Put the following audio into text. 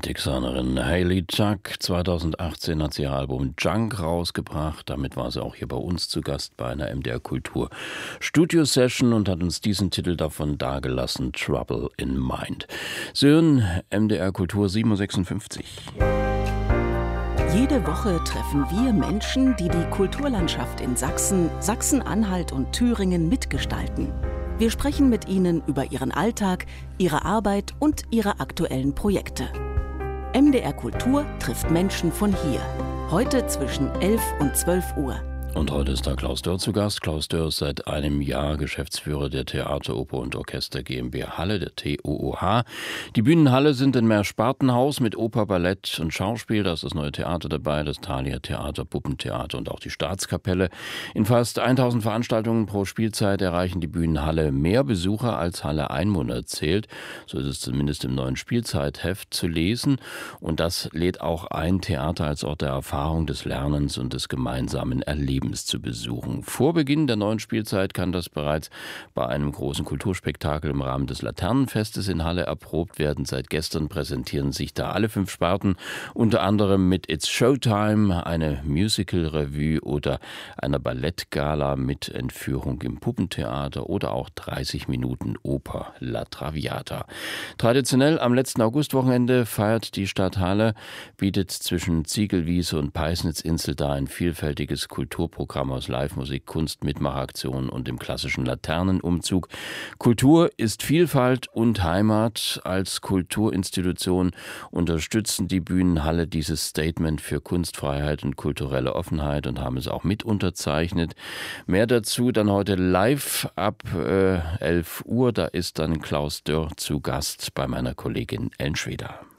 Texanerin Hayley Chuck. 2018 hat sie ihr Album Junk rausgebracht. Damit war sie auch hier bei uns zu Gast bei einer MDR Kultur Studio Session und hat uns diesen Titel davon dargelassen, Trouble in Mind. Sie hören MDR Kultur 7.56 Uhr. Jede Woche treffen wir Menschen, die die Kulturlandschaft in Sachsen, Sachsen-Anhalt und Thüringen mitgestalten. Wir sprechen mit ihnen über ihren Alltag, ihre Arbeit und ihre aktuellen Projekte. MDR Kultur trifft Menschen von hier. Heute zwischen 11 und 12 Uhr. Und heute ist da Klaus Dörr zu Gast. Klaus Dörr ist seit einem Jahr Geschäftsführer der Theater, Oper und Orchester GmbH Halle, der TOOH. Die Bühnenhalle sind ein Mehrspartenhaus mit Oper, Ballett und Schauspiel. Da ist das Neue Theater dabei, das Thalia Theater, Puppentheater und auch die Staatskapelle. In fast 1000 Veranstaltungen pro Spielzeit erreichen die Bühnenhalle mehr Besucher als Halle Einwohner zählt. So ist es zumindest im neuen Spielzeitheft zu lesen. Und das lädt auch ein, Theater als Ort der Erfahrung, des Lernens und des gemeinsamen Erlebens zu besuchen. Vor Beginn der neuen Spielzeit kann das bereits bei einem großen Kulturspektakel im Rahmen des Laternenfestes in Halle erprobt werden. Seit gestern präsentieren sich da alle 5 Sparten, unter anderem mit It's Showtime, eine Musical-Revue oder einer Ballettgala mit Entführung im Puppentheater oder auch 30 Minuten Oper La Traviata. Traditionell am letzten Augustwochenende feiert die Stadt Halle, bietet zwischen Ziegelwiese und Peisnitzinsel da ein vielfältiges Kulturprogramm aus Live-Musik, Kunst, Mitmachaktionen und dem klassischen Laternenumzug. Kultur ist Vielfalt und Heimat. Als Kulturinstitution unterstützen die Bühnenhalle dieses Statement für Kunstfreiheit und kulturelle Offenheit und haben es auch mit unterzeichnet. Mehr dazu dann heute live ab 11 Uhr. Da ist dann Klaus Dörr zu Gast bei meiner Kollegin Ellen Schweder.